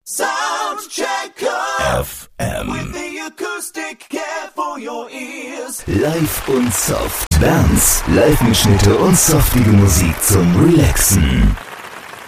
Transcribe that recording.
Soundchecker FM with the acoustic care for your ears. Live und soft. Bands, Live-Mitschnitte und softige Musik zum Relaxen.